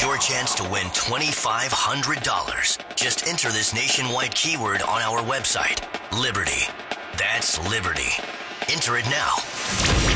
your chance to win $2,500. Just enter this nationwide keyword on our website, Liberty. That's Liberty. Enter it now.